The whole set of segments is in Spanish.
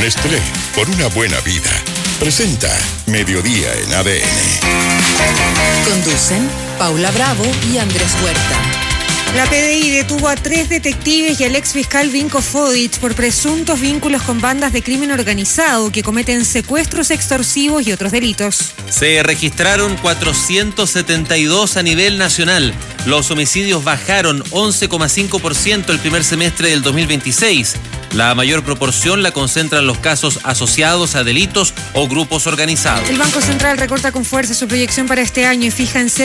Nestlé, por una buena vida. Presenta Mediodía en ADN. Conducen Paula Bravo y Andrés Huerta. La PDI detuvo a 3 detectives y al exfiscal Vinko Fodic por presuntos vínculos con bandas de crimen organizado que cometen secuestros extorsivos y otros delitos. Se registraron 472 a nivel nacional. Los homicidios bajaron 11,5% el primer semestre del 2026. La mayor proporción la concentran los casos asociados a delitos o grupos organizados. El Banco Central recorta con fuerza su proyección para este año y fija en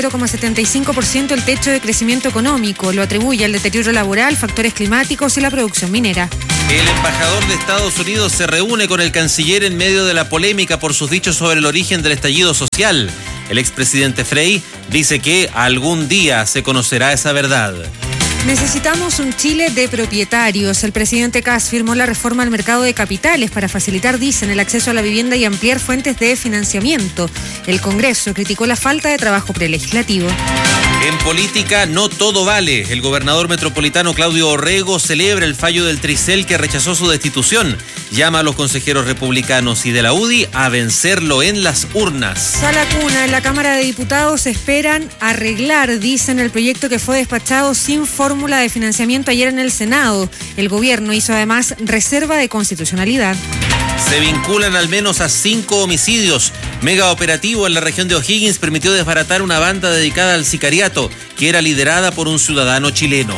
0,75% el techo de crecimiento económico. Lo atribuye al deterioro laboral, factores climáticos y la producción minera. El embajador de Estados Unidos se reúne con el canciller en medio de la polémica por sus dichos sobre el origen del estallido social. El expresidente Frei dice que algún día se conocerá esa verdad. Necesitamos un Chile de propietarios. El presidente Kast firmó la reforma al mercado de capitales para facilitar, dicen, el acceso a la vivienda y ampliar fuentes de financiamiento. El Congreso criticó la falta de trabajo prelegislativo. En política no todo vale. El gobernador metropolitano Claudio Orrego celebra el fallo del Tricel que rechazó su destitución. Llama a los consejeros republicanos y de la UDI a vencerlo en las urnas. Sala cuna. En la Cámara de Diputados esperan arreglar, dicen, el proyecto que fue despachado sin fórmula de financiamiento ayer en el Senado. El gobierno hizo además reserva de constitucionalidad. Se vinculan al menos a 5 homicidios. Mega operativo en la región de O'Higgins permitió desbaratar una banda dedicada al sicariato, que era liderada por un ciudadano chileno.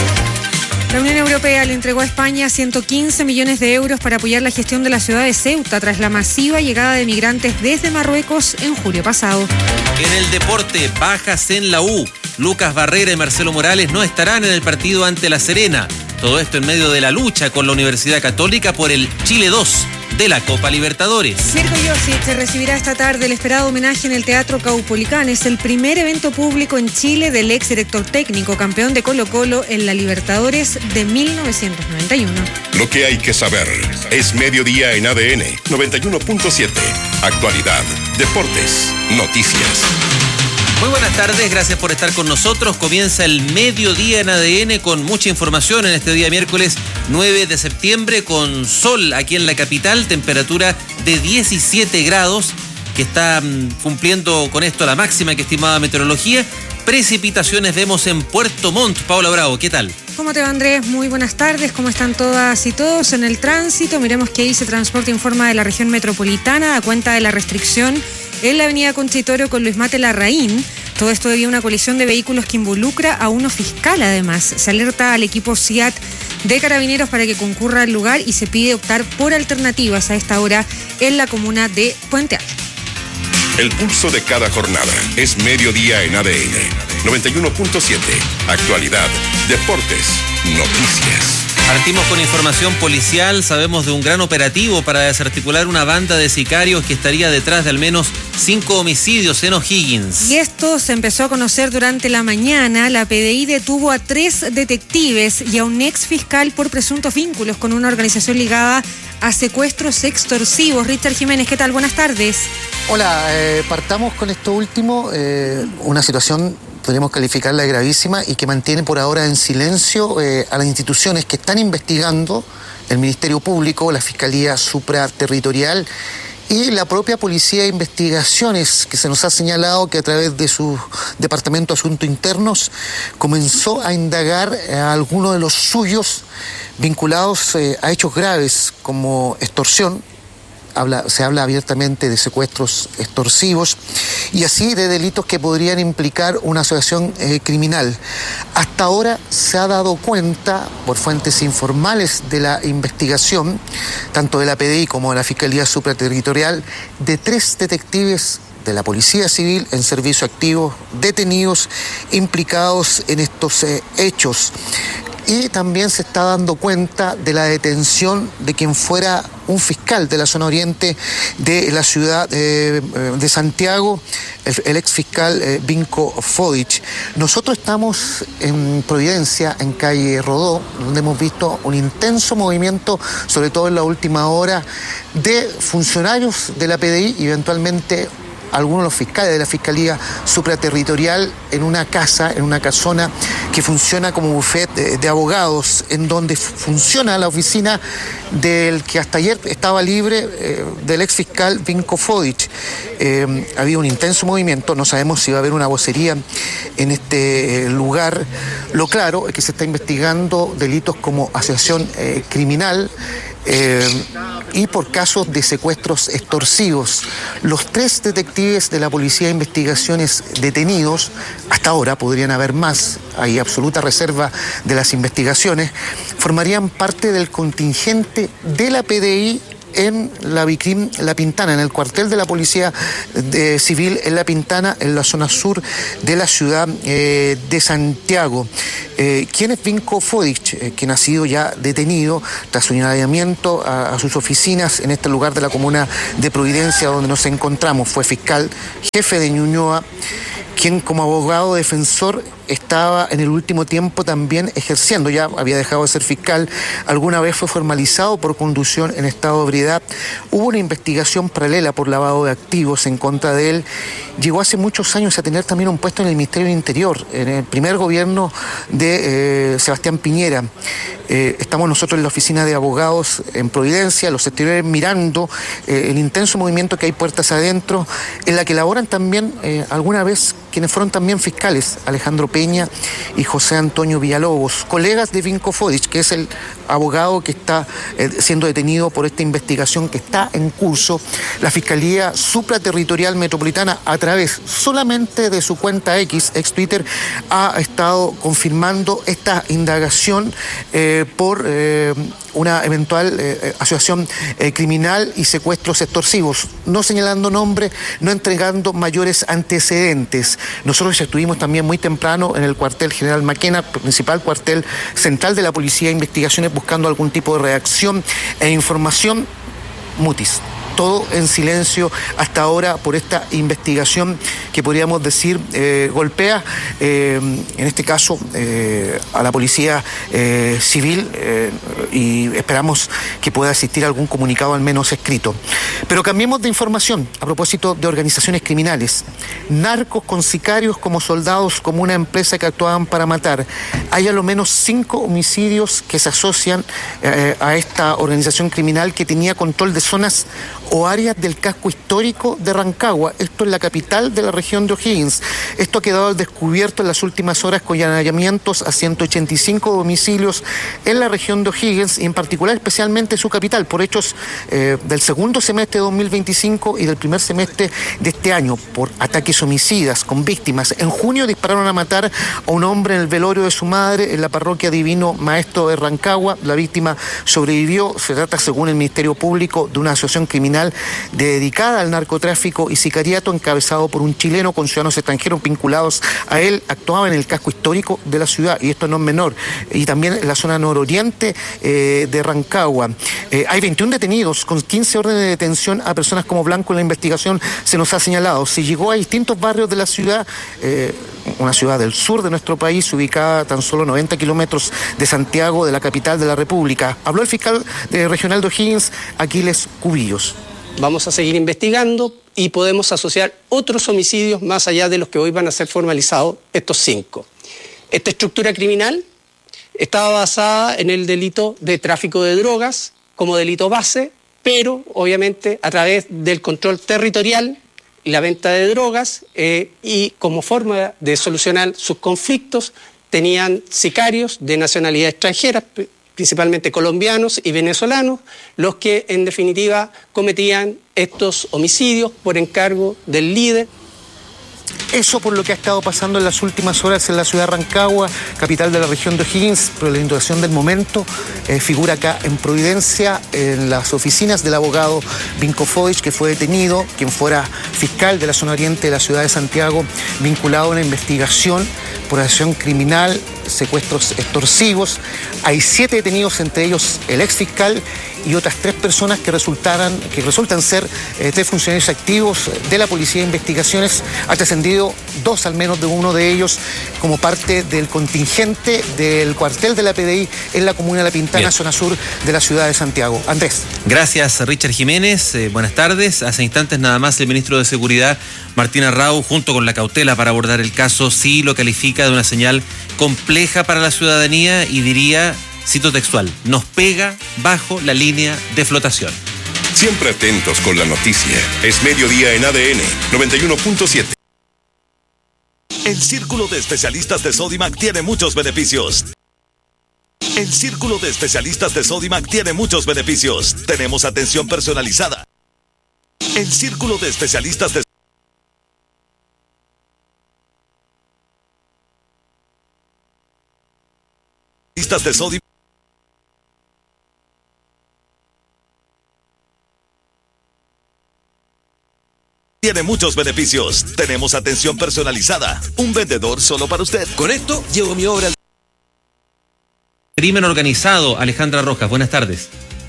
La Unión Europea le entregó a España 115 millones de euros para apoyar la gestión de la ciudad de Ceuta tras la masiva llegada de migrantes desde Marruecos en julio pasado. En el deporte, bajas en la U. Lucas Barrera y Marcelo Morales no estarán en el partido ante La Serena. Todo esto en medio de la lucha con la Universidad Católica por el Chile 2 de la Copa Libertadores. Mirko Josic se recibirá esta tarde el esperado homenaje en el Teatro Caupolicán. Es el primer evento público en Chile del ex director técnico, campeón de Colo-Colo en la Libertadores de 1991. Lo que hay que saber es Mediodía en ADN 91.7. Actualidad, deportes, noticias. Muy buenas tardes, gracias por estar con nosotros. Comienza el Mediodía en ADN con mucha información en este día miércoles 9 de septiembre con sol aquí en la capital, temperatura de 17 grados, que está cumpliendo con esto la máxima que estimaba meteorología. Precipitaciones vemos en Puerto Montt. Paula Bravo, ¿qué tal? ¿Cómo te va, Andrés? Muy buenas tardes. ¿Cómo están todas y todos en el tránsito? Miremos que ICE Transporte informa de la región metropolitana a cuenta de la restricción en la avenida Conchitorio con Luis Mate Larraín. Todo esto debido a una colisión de vehículos que involucra a uno fiscal además. Se alerta al equipo SIAT de Carabineros para que concurra al lugar y se pide optar por alternativas a esta hora en la comuna de Puente Alto. El pulso de cada jornada es Mediodía en ADN 91.7. Actualidad, deportes, noticias. Partimos con información policial. Sabemos de un gran operativo para desarticular una banda de sicarios que estaría detrás de al menos 5 homicidios en O'Higgins. Y esto se empezó a conocer durante la mañana. La PDI detuvo a 3 detectives y a un ex fiscal por presuntos vínculos con una organización ligada a secuestros extorsivos. Richard Jiménez, ¿qué tal? Buenas tardes. Hola, partamos con esto último, una situación podríamos calificarla de gravísima y que mantiene por ahora en silencio a las instituciones que están investigando, el Ministerio Público, la Fiscalía Supraterritorial y la propia Policía de Investigaciones, que se nos ha señalado que a través de su Departamento de Asuntos Internos comenzó a indagar a algunos de los suyos vinculados a hechos graves como extorsión. Se habla abiertamente de secuestros extorsivos y así de delitos que podrían implicar una asociación criminal. Hasta ahora se ha dado cuenta, por fuentes informales de la investigación, tanto de la PDI como de la Fiscalía Supraterritorial, de 3 detectives de la Policía Civil en servicio activo, detenidos, implicados en estos hechos. Y también se está dando cuenta de la detención de quien fuera un fiscal de la zona oriente de la ciudad de Santiago, el ex fiscal Vinko Fodic. Nosotros estamos en Providencia, en calle Rodó, donde hemos visto un intenso movimiento, sobre todo en la última hora, de funcionarios de la PDI y eventualmente algunos de los fiscales de la Fiscalía Supraterritorial en una casa, en una casona que funciona como buffet de abogados, en donde funciona la oficina del que hasta ayer estaba libre, del ex fiscal Vinko Fodic. Había un intenso movimiento, no sabemos si va a haber una vocería en este lugar. Lo claro es que se está investigando delitos como asociación criminal y por casos de secuestros extorsivos. Los 3 detectives de la Policía de Investigaciones detenidos, hasta ahora podrían haber más, hay absoluta reserva de las investigaciones, formarían parte del contingente de la PDI en la Vicrim La Pintana, en el cuartel de la Policía Civil en La Pintana, en la zona sur de la ciudad de Santiago. ¿Quién es Vinko Fodic? Quien ha sido ya detenido tras su allanamiento a sus oficinas en este lugar de la comuna de Providencia, donde nos encontramos. Fue fiscal jefe de Ñuñoa, quien como abogado defensor estaba en el último tiempo también ejerciendo, ya había dejado de ser fiscal, alguna vez fue formalizado por conducción en estado de ebriedad. Hubo una investigación paralela por lavado de activos en contra de él. Llegó hace muchos años a tener también un puesto en el Ministerio del Interior, en el primer gobierno de Sebastián Piñera. Estamos nosotros en la oficina de abogados en Providencia, los exteriores, mirando el intenso movimiento que hay puertas adentro, en la que laboran también alguna vez quienes fueron también fiscales, Alejandro Peña y José Antonio Villalobos, colegas de Vinko Fodic, que es el abogado que está siendo detenido por esta investigación que está en curso. La Fiscalía Supraterritorial Metropolitana, a través solamente de su cuenta ex Twitter, ha estado confirmando esta indagación por una eventual asociación criminal y secuestros extorsivos, no señalando nombre, no entregando mayores antecedentes. Nosotros estuvimos también muy temprano en el cuartel General Maquena, principal cuartel central de la Policía de Investigaciones, buscando algún tipo de reacción e información. Mutis. Todo en silencio hasta ahora por esta investigación que podríamos decir golpea, en este caso, a la Policía Civil, y esperamos que pueda existir algún comunicado al menos escrito. Pero cambiemos de información a propósito de organizaciones criminales. Narcos con sicarios como soldados, como una empresa que actuaban para matar. Hay a lo menos 5 homicidios que se asocian a esta organización criminal que tenía control de zonas o áreas del casco histórico de Rancagua. Esto es la capital de la región de O'Higgins. Esto ha quedado al descubierto en las últimas horas con allanamientos a 185 domicilios en la región de O'Higgins y en particular especialmente su capital, por hechos del segundo semestre de 2025 y del primer semestre de este año, por ataques homicidas con víctimas. En junio dispararon a matar a un hombre en el velorio de su madre en la parroquia Divino Maestro de Rancagua. La víctima sobrevivió. Se trata, según el Ministerio Público, de una asociación criminal dedicada al narcotráfico y sicariato, encabezado por un chileno con ciudadanos extranjeros vinculados a él. Actuaba en el casco histórico de la ciudad, y esto no es menor, y también en la zona nororiente de Rancagua. Hay 21 detenidos con 15 órdenes de detención a personas como blanco en la investigación, se nos ha señalado. Se llegó a distintos barrios de la ciudad, una ciudad del sur de nuestro país, ubicada a tan solo 90 kilómetros de Santiago, de la capital de la República. Habló el fiscal regional de O'Higgins, Aquiles Cubillos. Vamos a seguir investigando y podemos asociar otros homicidios más allá de los que hoy van a ser formalizados, estos 5. Esta estructura criminal estaba basada en el delito de tráfico de drogas como delito base, pero obviamente a través del control territorial y la venta de drogas, y como forma de solucionar sus conflictos tenían sicarios de nacionalidad extranjera, principalmente colombianos y venezolanos, los que en definitiva cometían estos homicidios por encargo del líder. Eso por lo que ha estado pasando en las últimas horas en la ciudad de Rancagua, capital de la región de O'Higgins, pero la situación del momento figura acá en Providencia, en las oficinas del abogado Vinko Fodic, que fue detenido, quien fuera fiscal de la zona oriente de la ciudad de Santiago, vinculado a una investigación por acción criminal, secuestros extorsivos. Hay 7 detenidos, entre ellos el exfiscal y otras 3 personas que resultan ser 3 funcionarios activos de la Policía de Investigaciones. Ha trascendido 2 al menos de uno de ellos como parte del contingente del cuartel de la PDI en la comuna de La Pintana, bien, zona sur de la ciudad de Santiago. Andrés. Gracias, Richard Jiménez. Buenas tardes. Hace instantes nada más el ministro de Seguridad, Martín Arrau, junto con la cautela para abordar el caso, sí lo califica de una señal compleja para la ciudadanía y diría, cito textual, nos pega bajo la línea de flotación. Siempre atentos con la noticia. Es mediodía en ADN 91.7. El Círculo de Especialistas de Sodimac tiene muchos beneficios. El Círculo de Especialistas de Sodimac tiene muchos beneficios. Tenemos atención personalizada. El Círculo de Especialistas de Sodimac tiene muchos beneficios. Tenemos atención personalizada. Un vendedor solo para usted. Con esto llevo mi obra. Crimen organizado, Alejandra Rojas, buenas tardes.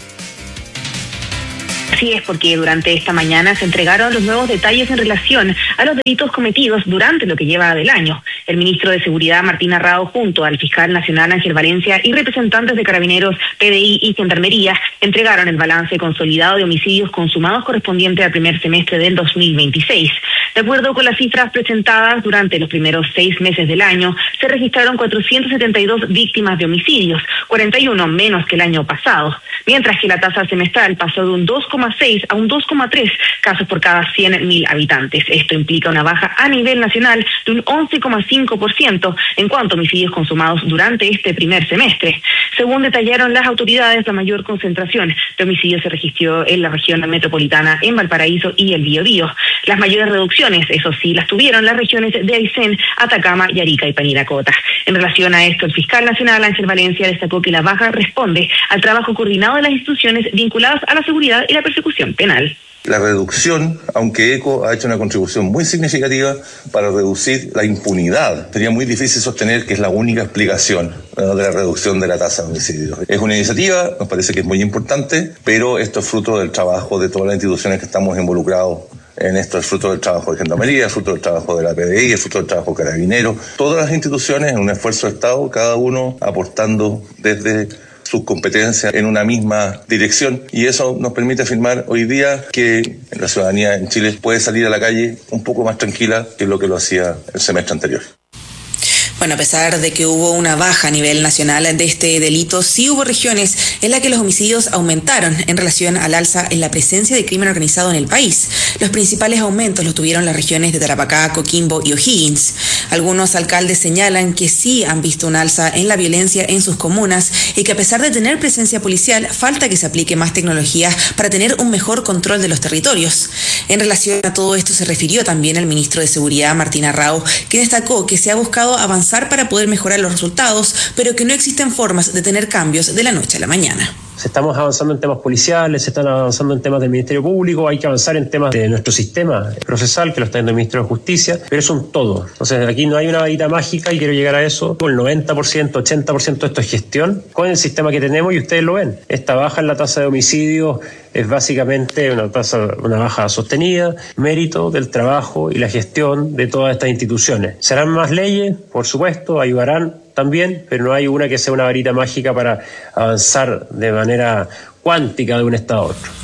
Así es, porque durante esta mañana se entregaron los nuevos detalles en relación a los delitos cometidos durante lo que lleva del año. El ministro de Seguridad, Martín Arrau, junto al fiscal nacional Ángel Valencia y representantes de Carabineros, PDI y Gendarmería, entregaron el balance consolidado de homicidios consumados correspondiente al primer semestre del 2026. De acuerdo con las cifras presentadas, durante los primeros 6 meses del año, se registraron 472 víctimas de homicidios, 41 menos que el año pasado, mientras que la tasa semestral pasó de un 2,6 a un 2,3 casos por cada 100.000 habitantes. Esto implica una baja a nivel nacional de un 11,5% en cuanto a homicidios consumados durante este primer semestre. Según detallaron las autoridades, la mayor concentración de homicidios se registró en la región metropolitana, en Valparaíso y el Biobío. Las mayores reducciones, eso sí, las tuvieron las regiones de Aysén, Atacama, Arica y Parinacota. En relación a esto, el fiscal nacional Ángel Valencia destacó que la baja responde al trabajo coordinado de las instituciones vinculadas a la seguridad y la persecución penal. La reducción, aunque ECO ha hecho una contribución muy significativa para reducir la impunidad, sería muy difícil sostener que es la única explicación de la reducción de la tasa de homicidios. Es una iniciativa, nos parece que es muy importante, pero esto es fruto del trabajo de todas las instituciones que estamos involucrados en esto. Es fruto del trabajo de Gendarmería, es fruto del trabajo de la PDI, es fruto del trabajo de Carabineros. Todas las instituciones en un esfuerzo de Estado, cada uno aportando desde sus competencias en una misma dirección, y eso nos permite afirmar hoy día que la ciudadanía en Chile puede salir a la calle un poco más tranquila que lo que lo hacía el semestre anterior. Bueno, a pesar de que hubo una baja a nivel nacional de este delito, sí hubo regiones en las que los homicidios aumentaron en relación al alza en la presencia de crimen organizado en el país. Los principales aumentos los tuvieron las regiones de Tarapacá, Coquimbo y O'Higgins. Algunos alcaldes señalan que sí han visto un alza en la violencia en sus comunas y que a pesar de tener presencia policial, falta que se aplique más tecnología para tener un mejor control de los territorios. En relación a todo esto se refirió también el ministro de Seguridad, Martín Arrau, quien destacó que se ha buscado avanzar para poder mejorar los resultados, pero que no existen formas de tener cambios de la noche a la mañana. Estamos avanzando en temas policiales, se están avanzando en temas del Ministerio Público, hay que avanzar en temas de nuestro sistema procesal, que lo está viendo el Ministerio de Justicia, pero es un todo. Entonces aquí no hay una varita mágica y quiero llegar a eso. El 90%, 80% de esto es gestión con el sistema que tenemos y ustedes lo ven. Esta baja en la tasa de homicidios es básicamente una baja sostenida, mérito del trabajo y la gestión de todas estas instituciones. ¿Serán más leyes? Por supuesto, ayudarán también, pero no hay una que sea una varita mágica para avanzar de manera cuántica de un estado a otro.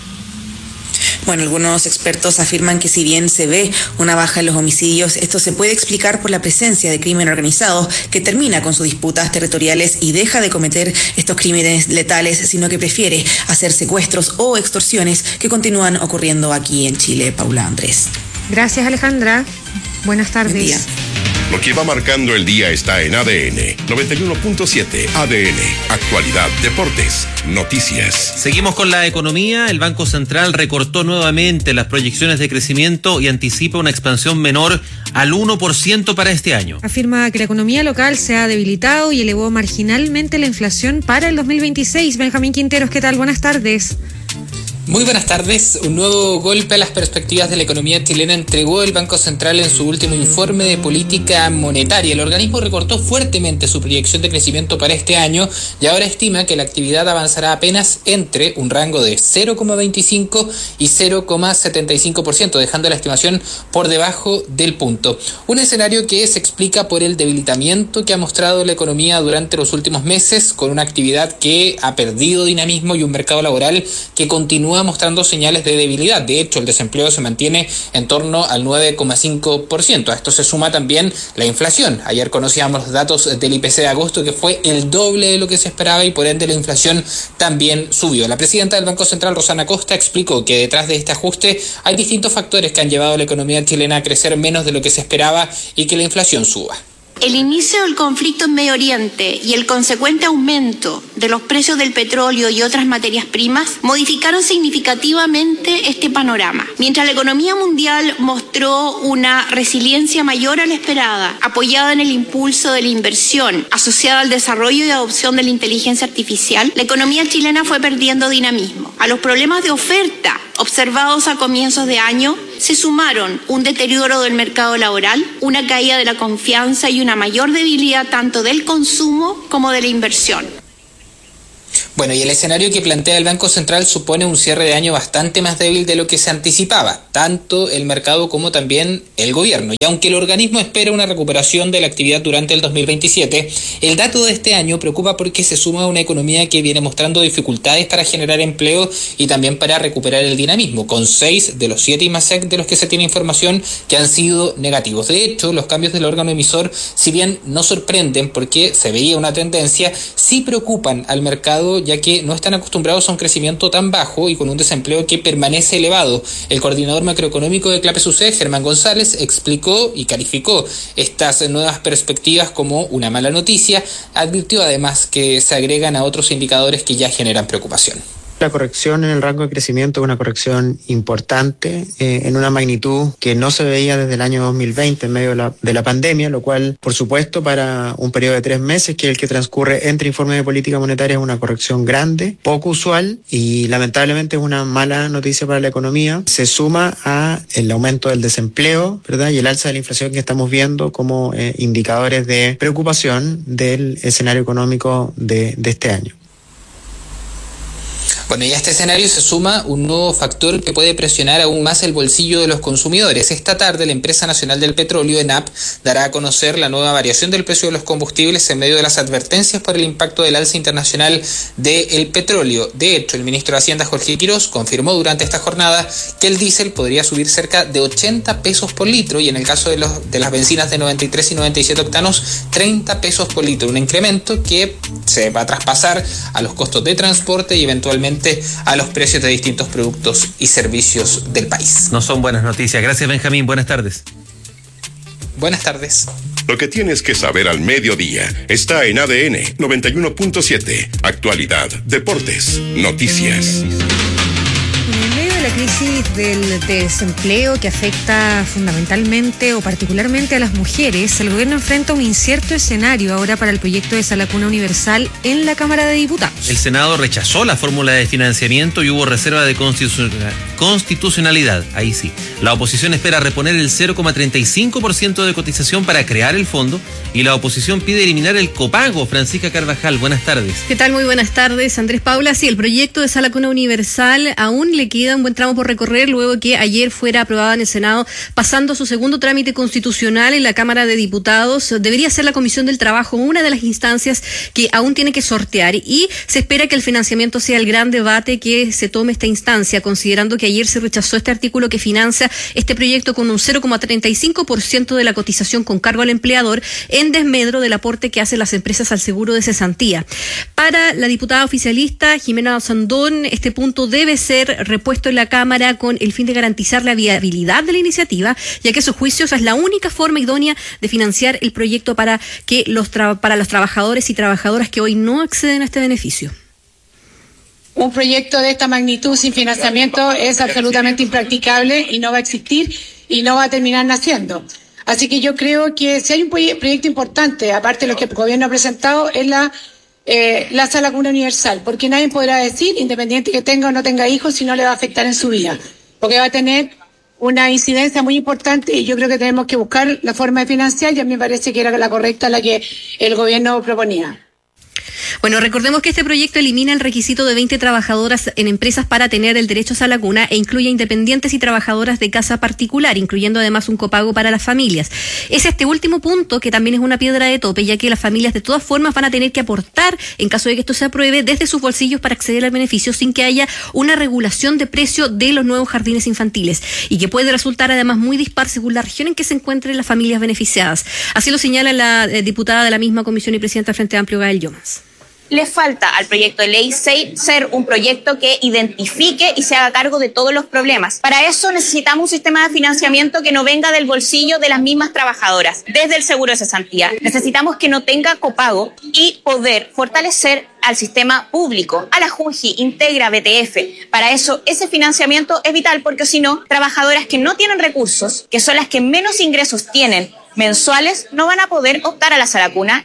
Bueno, algunos expertos afirman que si bien se ve una baja en los homicidios, esto se puede explicar por la presencia de crimen organizado que termina con sus disputas territoriales y deja de cometer estos crímenes letales, sino que prefiere hacer secuestros o extorsiones que continúan ocurriendo aquí en Chile. Paula, Andrés. Gracias, Alejandra. Buenas tardes. Buen día. Lo que va marcando el día está en ADN 91.7. ADN, actualidad, deportes, noticias. Seguimos con la economía. El Banco Central recortó nuevamente las proyecciones de crecimiento y anticipa una expansión menor al 1% para este año. Afirma que la economía local se ha debilitado y elevó marginalmente la inflación para el 2026. Benjamín Quinteros, ¿qué tal? Buenas tardes. Muy buenas tardes. Un nuevo golpe a las perspectivas de la economía chilena entregó el Banco Central en su último informe de política monetaria. El organismo recortó fuertemente su proyección de crecimiento para este año y ahora estima que la actividad avanzará apenas entre un rango de 0,25 y 0,75%, dejando la estimación por debajo del punto. Un escenario que se explica por el debilitamiento que ha mostrado la economía durante los últimos meses, con una actividad que ha perdido dinamismo y un mercado laboral que continúa mostrando señales de debilidad. De hecho, el desempleo se mantiene en torno al 9,5%. A esto se suma también la inflación. Ayer conocíamos los datos del IPC de agosto, que fue el doble de lo que se esperaba y por ende la inflación también subió. La presidenta del Banco Central, Rosana Costa, explicó que detrás de este ajuste hay distintos factores que han llevado a la economía chilena a crecer menos de lo que se esperaba y que la inflación suba. El inicio del conflicto en Medio Oriente y el consecuente aumento de los precios del petróleo y otras materias primas modificaron significativamente este panorama. Mientras la economía mundial mostró una resiliencia mayor a la esperada, apoyada en el impulso de la inversión, asociada al desarrollo y adopción de la inteligencia artificial, la economía chilena fue perdiendo dinamismo. A los problemas de oferta observados a comienzos de año se sumaron un deterioro del mercado laboral, una caída de la confianza y una mayor debilidad tanto del consumo como de la inversión. Bueno, y el escenario que plantea el Banco Central supone un cierre de año bastante más débil de lo que se anticipaba, tanto el mercado como también el gobierno. Y aunque el organismo espera una recuperación de la actividad durante el 2027, el dato de este año preocupa porque se suma a una economía que viene mostrando dificultades para generar empleo y también para recuperar el dinamismo, con 6 de los 7 IMASEC de los que se tiene información que han sido negativos. De hecho, los cambios del órgano emisor, si bien no sorprenden porque se veía una tendencia, sí preocupan al mercado, ya que no están acostumbrados a un crecimiento tan bajo y con un desempleo que permanece elevado. El coordinador macroeconómico de Clape SUC, Germán González, explicó y calificó estas nuevas perspectivas como una mala noticia. Advirtió además que se agregan a otros indicadores que ya generan preocupación. La corrección en el rango de crecimiento es una corrección importante, en una magnitud que no se veía desde el año 2020 en medio de la pandemia, lo cual, por supuesto, para un periodo de 3 meses, que es el que transcurre entre informes de política monetaria, es una corrección grande, poco usual y lamentablemente es una mala noticia para la economía. Se suma a el aumento del desempleo, ¿verdad? Y el alza de la inflación que estamos viendo como indicadores de preocupación del escenario económico de este año. Bueno, y a este escenario se suma un nuevo factor que puede presionar aún más el bolsillo de los consumidores. Esta tarde, la Empresa Nacional del Petróleo, ENAP, dará a conocer la nueva variación del precio de los combustibles en medio de las advertencias por el impacto del alza internacional del petróleo. De hecho, el ministro de Hacienda, Jorge Quirós, confirmó durante esta jornada que el diésel podría subir cerca de 80 pesos por litro y en el caso de las bencinas de 93 y 97 octanos, 30 pesos por litro. Un incremento que se va a traspasar a los costos de transporte y eventualmente a los precios de distintos productos y servicios del país. No son buenas noticias. Gracias, Benjamín. Buenas tardes. Buenas tardes. Lo que tienes que saber al mediodía está en ADN 91.7. Actualidad, deportes, noticias. En medio de la crisis del desempleo que afecta fundamentalmente o particularmente a las mujeres, el gobierno enfrenta un incierto escenario ahora para el proyecto de Sala Cuna Universal en la Cámara de Diputados. El Senado rechazó la fórmula de financiamiento y hubo reserva de constitucionalidad. Ahí sí. La oposición espera reponer el 0,35% de cotización para crear el fondo y la oposición pide eliminar el copago. Francisca Carvajal, buenas tardes. ¿Qué tal? Muy buenas tardes, Andrés Paula. Sí, el proyecto de Sala Cuna Universal aún le queda un buen tramo por recorrer luego que ayer fuera aprobada en el Senado, pasando a su segundo trámite constitucional en la Cámara de Diputados. Debería ser la Comisión del Trabajo una de las instancias que aún tiene que sortear y se espera que el financiamiento sea el gran debate que se tome esta instancia, considerando que ayer se rechazó este artículo que financia este proyecto con un 0,35% de la cotización con cargo al empleador en desmedro del aporte que hacen las empresas al seguro de cesantía. Para la diputada oficialista Jimena Sandón, este punto debe ser repuesto en la Cámara con el fin de garantizar la viabilidad de la iniciativa, ya que a su juicio esa es la única forma idónea de financiar el proyecto para los trabajadores y trabajadoras que hoy no acceden a este beneficio. Un proyecto de esta magnitud sin financiamiento es absolutamente impracticable y no va a existir y no va a terminar naciendo. Así que yo creo que si hay un proyecto importante, aparte de lo que el gobierno ha presentado, es la la Sala Cuna Universal, porque nadie podrá decir, independiente que tenga o no tenga hijos, si no le va a afectar en su vida, porque va a tener una incidencia muy importante y yo creo que tenemos que buscar la forma de financiar y a mí me parece que era la correcta la que el gobierno proponía. Bueno, recordemos que este proyecto elimina el requisito de 20 trabajadoras en empresas para tener el derecho a sala cuna e incluye independientes y trabajadoras de casa particular, incluyendo además un copago para las familias. Es este último punto que también es una piedra de tope, ya que las familias de todas formas van a tener que aportar, en caso de que esto se apruebe, desde sus bolsillos para acceder al beneficio sin que haya una regulación de precio de los nuevos jardines infantiles y que puede resultar además muy dispar según la región en que se encuentren las familias beneficiadas. Así lo señala la diputada de la misma comisión y presidenta del Frente Amplio, Gael Llomans. Le falta al proyecto de ley ser un proyecto que identifique y se haga cargo de todos los problemas. Para eso necesitamos un sistema de financiamiento que no venga del bolsillo de las mismas trabajadoras, desde el seguro de cesantía. Necesitamos que no tenga copago y poder fortalecer al sistema público, a la Junji, Integra, BTF. Para eso, ese financiamiento es vital porque si no, trabajadoras que no tienen recursos, que son las que menos ingresos tienen mensuales, no van a poder optar a la sala cuna.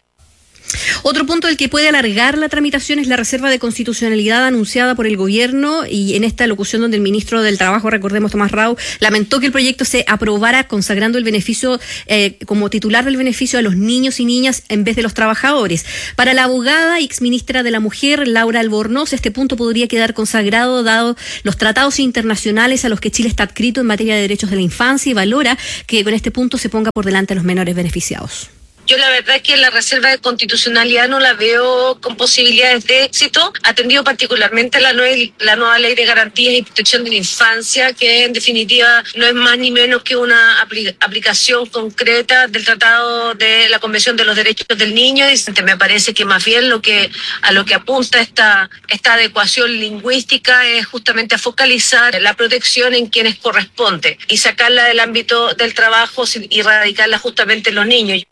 Otro punto del que puede alargar la tramitación es la reserva de constitucionalidad anunciada por el gobierno y en esta locución donde el ministro del Trabajo, recordemos, Tomás Rau, lamentó que el proyecto se aprobara consagrando el beneficio como titular del beneficio a los niños y niñas en vez de los trabajadores. Para la abogada y exministra de la Mujer, Laura Albornoz, este punto podría quedar consagrado dado los tratados internacionales a los que Chile está adscrito en materia de derechos de la infancia y valora que con este punto se ponga por delante a los menores beneficiados. Yo la verdad que la reserva de constitucionalidad no la veo con posibilidades de éxito, atendido particularmente la nueva ley de garantías y protección de la infancia, que en definitiva no es más ni menos que una aplicación concreta del Tratado de la Convención de los Derechos del Niño, y me parece que más bien a lo que apunta esta adecuación lingüística es justamente a focalizar la protección en quienes corresponde y sacarla del ámbito del trabajo y radicarla justamente en los niños.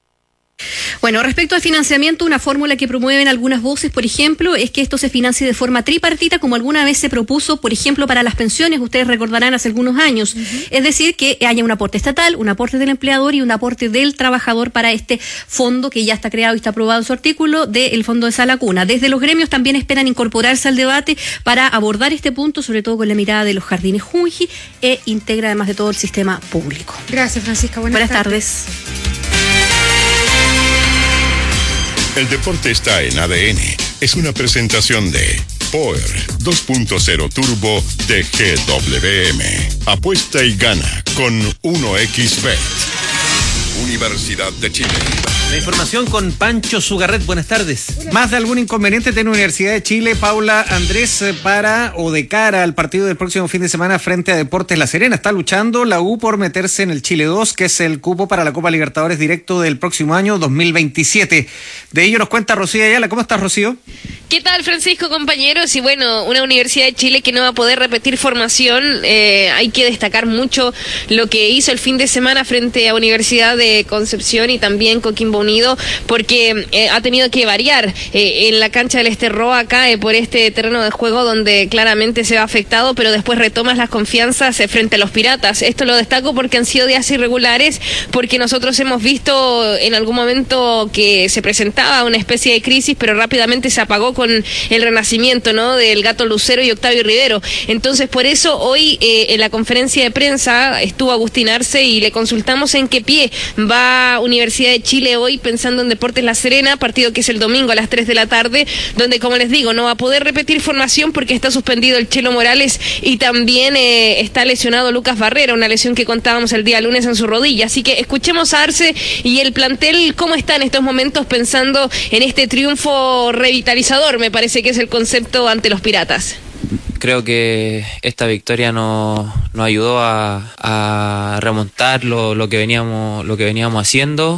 Bueno, respecto al financiamiento, una fórmula que promueven algunas voces, por ejemplo, es que esto se financie de forma tripartita, como alguna vez se propuso, por ejemplo, para las pensiones, ustedes recordarán hace algunos años. Es decir, que haya un aporte estatal, un aporte del empleador y un aporte del trabajador para este fondo que ya está creado y está aprobado en su artículo del Fondo de Sala Cuna. Desde los gremios también esperan incorporarse al debate para abordar este punto, sobre todo con la mirada de los jardines Junji e Integra, además de todo el sistema público. Gracias, Francisca. Buenas tardes. El deporte está en ADN. Es una presentación de Power 2.0 Turbo de GWM. Apuesta y gana con 1xBet. Universidad de Chile. La información con Pancho Sugarret. Buenas tardes. Más de algún inconveniente tiene Universidad de Chile, Paula Andrés, para o de cara al partido del próximo fin de semana frente a Deportes La Serena. Está luchando la U por meterse en el Chile 2, que es el cupo para la Copa Libertadores directo del próximo año 2027. De ello nos cuenta Rocío Ayala. ¿Cómo estás, Rocío? ¿Qué tal, Francisco, compañeros? Y bueno, una Universidad de Chile que no va a poder repetir formación. Hay que destacar mucho lo que hizo el fin de semana frente a Universidad de Concepción y también Coquimbo Unido, porque ha tenido que variar en la cancha del Esterroa, cae por este terreno de juego donde claramente se va afectado, pero después retomas las confianzas frente a los Piratas. Esto lo destaco porque han sido días irregulares, porque nosotros hemos visto en algún momento que se presentaba una especie de crisis, pero rápidamente se apagó con el renacimiento, ¿no?, del Gato Lucero y Octavio Rivero. Entonces, por eso hoy en la conferencia de prensa estuvo Agustín Arce y le consultamos en qué pie va Universidad de Chile hoy pensando en Deportes La Serena, partido que es el domingo a las 3 de la tarde, donde, como les digo, no va a poder repetir formación porque está suspendido el Chelo Morales y también está lesionado Lucas Barrera, una lesión que contábamos el día lunes en su rodilla. Así que escuchemos a Arce y el plantel, cómo está en estos momentos pensando en este triunfo revitalizador, me parece que es el concepto ante los Piratas. Creo que esta victoria nos ayudó a remontar lo que veníamos haciendo.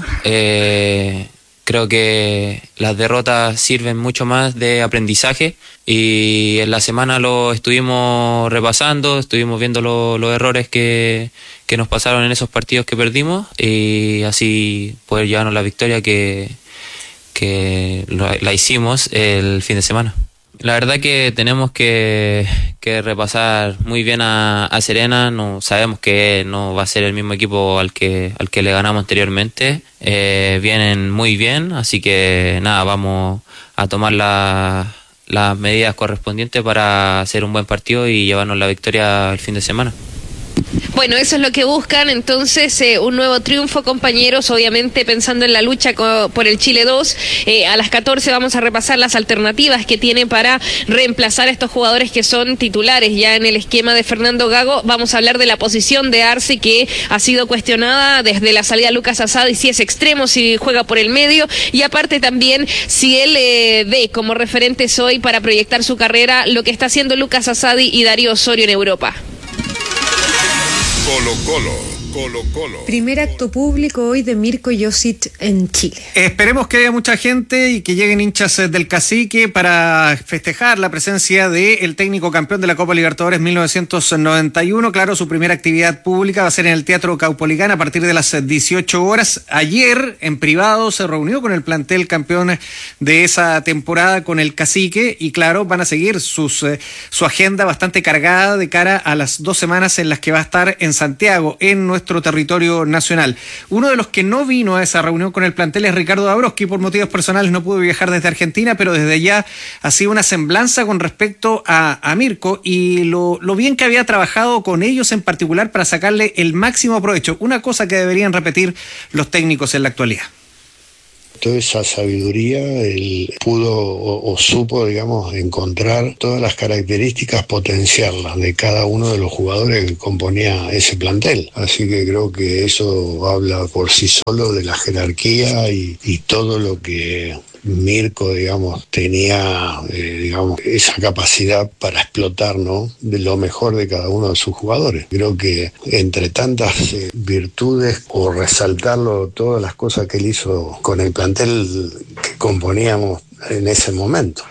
Creo que las derrotas sirven mucho más de aprendizaje y en la semana lo estuvimos repasando, estuvimos viendo los errores que nos pasaron en esos partidos que perdimos y así poder llevarnos la victoria que la hicimos el fin de semana. La verdad que tenemos que repasar muy bien a Serena. No sabemos que no va a ser el mismo equipo al que le ganamos anteriormente. Vienen muy bien, así que nada, vamos tomar las medidas correspondientes para hacer un buen partido y llevarnos la victoria el fin de semana. Bueno, eso es lo que buscan, entonces un nuevo triunfo, compañeros, obviamente pensando en la lucha por el Chile 2. A las 14 vamos a repasar las alternativas que tiene para reemplazar a estos jugadores que son titulares ya en el esquema de Fernando Gago. Vamos a hablar de la posición de Arce, que ha sido cuestionada desde la salida de Lucas Asadi, si es extremo, si juega por el medio, y aparte también si él ve como referentes hoy para proyectar su carrera lo que está haciendo Lucas Asadi y Darío Osorio en Europa. Colo-Colo. Primer acto público hoy de Mirko Josic en Chile. Esperemos que haya mucha gente y que lleguen hinchas del Cacique para festejar la presencia del técnico campeón de la Copa Libertadores 1991. Claro, su primera actividad pública va a ser en el Teatro Caupolicán a partir de las 18 horas. Ayer, en privado, se reunió con el plantel campeón de esa temporada, con el Cacique, y claro, van a seguir su agenda bastante cargada de cara a las 2 semanas en las que va a estar en Santiago, en nuestro territorio nacional. Uno de los que no vino a esa reunión con el plantel es Ricardo Dabrowski. Por motivos personales no pudo viajar desde Argentina, pero desde allá ha sido una semblanza con respecto a Mirko y lo bien que había trabajado con ellos en particular para sacarle el máximo provecho. Una cosa que deberían repetir los técnicos en la actualidad. Toda esa sabiduría, él pudo o supo, digamos, encontrar todas las características, potenciarlas de cada uno de los jugadores que componía ese plantel. Así que creo que eso habla por sí solo de la jerarquía y todo lo que Mirko, digamos, tenía, digamos, esa capacidad para explotar, ¿no?, de lo mejor de cada uno de sus jugadores. Creo que entre tantas virtudes, o resaltarlo, todas las cosas que él hizo con el plantel que componíamos en ese momento.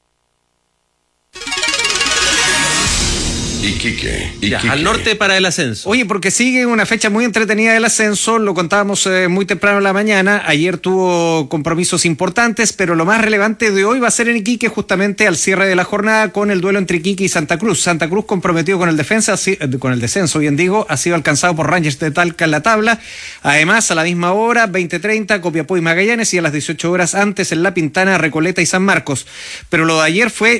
Iquique. Al norte para el ascenso. Oye, porque sigue una fecha muy entretenida del ascenso, lo contábamos muy temprano en la mañana. Ayer tuvo compromisos importantes, pero lo más relevante de hoy va a ser en Iquique, justamente al cierre de la jornada, con el duelo entre Iquique y Santa Cruz. Santa Cruz, comprometido con el descenso, bien digo, ha sido alcanzado por Rangers de Talca en la tabla. Además, a la misma hora, 20:30, Copiapó y Magallanes, y a las 18 horas antes en La Pintana, Recoleta y San Marcos. Pero lo de ayer fue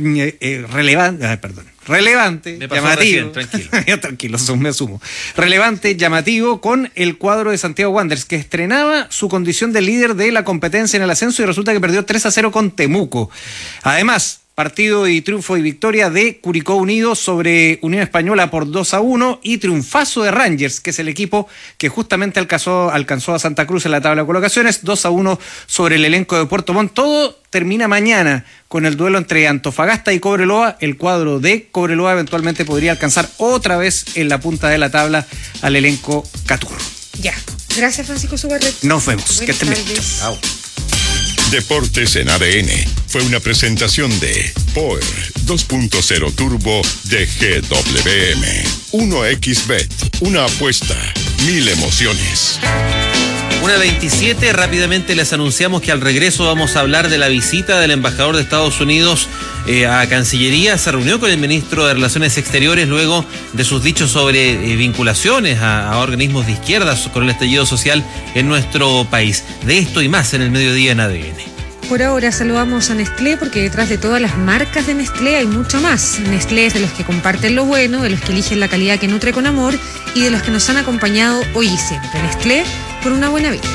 relevante, llamativo. Tranquilo, me asumo. Relevante, llamativo, con el cuadro de Santiago Wanderers, que estrenaba su condición de líder de la competencia en el ascenso y resulta que perdió 3-0 con Temuco. Además, partido y triunfo y victoria de Curicó Unido sobre Unión Española por 2-1 y triunfazo de Rangers, que es el equipo que justamente alcanzó a Santa Cruz en la tabla de colocaciones, 2-1 sobre el elenco de Puerto Montt. Todo termina mañana con el duelo entre Antofagasta y Cobreloa. El cuadro de Cobreloa eventualmente podría alcanzar otra vez en la punta de la tabla al elenco Caturro. Ya. Gracias, Francisco Subarret. Nos vemos. Que estén bien. Chao. Deportes en ADN fue una presentación de Power 2.0 Turbo de GWM. 1xBet, una apuesta, 1000 emociones. 1:27, rápidamente les anunciamos que al regreso vamos a hablar de la visita del embajador de Estados Unidos a Cancillería. Se reunió con el ministro de Relaciones Exteriores luego de sus dichos sobre vinculaciones a organismos de izquierda con el estallido social en nuestro país. De esto y más en el mediodía en ADN. Por ahora saludamos a Nestlé, porque detrás de todas las marcas de Nestlé hay mucho más. Nestlé es de los que comparten lo bueno, de los que eligen la calidad que nutre con amor y de los que nos han acompañado hoy y siempre. Nestlé, por una buena vida.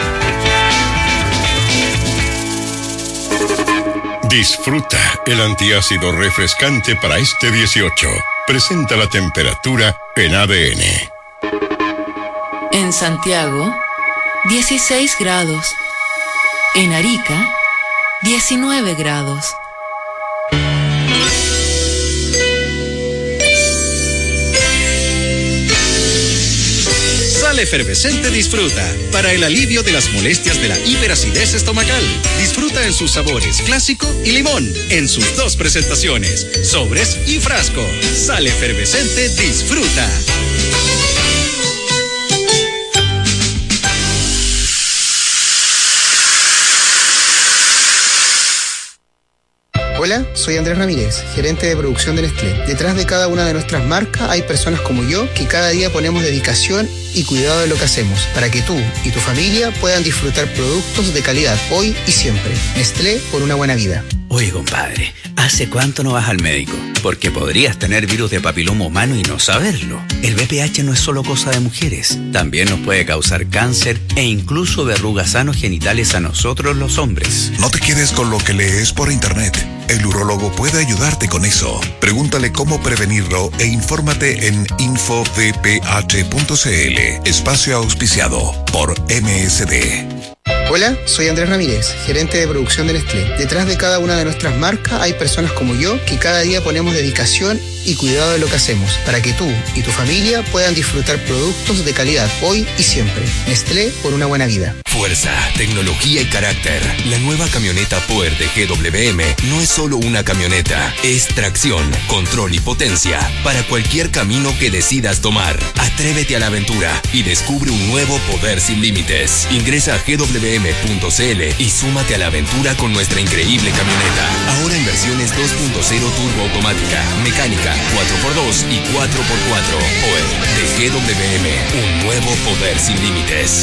Disfruta el antiácido refrescante para este 18. Presenta la temperatura en ADN. En Santiago, 16 grados. En Arica, 19 grados. Sal Efervescente Disfruta, para el alivio de las molestias de la hiperacidez estomacal. Disfruta en sus sabores clásico y limón, en sus 2 presentaciones, sobres y frasco. Sal Efervescente Disfruta. Hola, Hola, soy Andrés Ramírez, gerente de producción de Nestlé. Detrás de cada una de nuestras marcas hay personas como yo que cada día ponemos dedicación y cuidado de lo que hacemos para que tú y tu familia puedan disfrutar productos de calidad hoy y siempre. Nestlé, por una buena vida. Oye, compadre, ¿hace cuánto no vas al médico? Porque podrías tener virus de papiloma humano y no saberlo. El VPH no es solo cosa de mujeres. También nos puede causar cáncer e incluso verrugas anogenitales a nosotros los hombres. No te quedes con lo que lees por internet. El urólogo puede ayudarte con eso. Pregúntale cómo prevenirlo e infórmate en infovph.cl. Espacio auspiciado por MSD. Hola, soy Andrés Ramírez, gerente de producción de Nestlé. Detrás de cada una de nuestras marcas hay personas como yo que cada día ponemos dedicación y cuidado de lo que hacemos para que tú y tu familia puedan disfrutar productos de calidad hoy y siempre. Nestlé, por una buena vida. Fuerza, tecnología y carácter. La nueva camioneta Power de GWM no es solo una camioneta, es tracción, control y potencia para cualquier camino que decidas tomar. Atrévete a la aventura y descubre un nuevo poder sin límites. Ingresa a gwm.cl y súmate a la aventura con nuestra increíble camioneta. Ahora en versiones 2.0 turbo automática, mecánica, 4x2 y 4x4. Power de GWM, un nuevo poder sin límites.